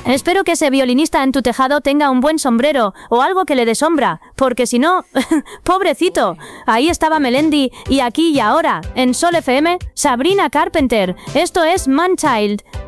Espero que ese violinista en tu tejado tenga un buen sombrero o algo que le dé sombra, porque si no, pobrecito. Ahí estaba Melendi y aquí y ahora, en Sol FM, Sabrina Carpenter. Esto es Man Child.